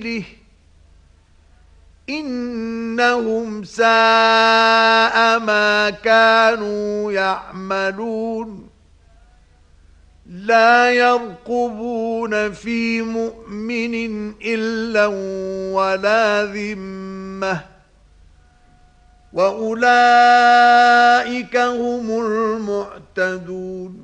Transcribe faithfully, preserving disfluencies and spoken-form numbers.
إنهم ساء ما كانوا يعملون لا يرقبون في مؤمن إلا ولا ذمة وأولئك هم المعتدون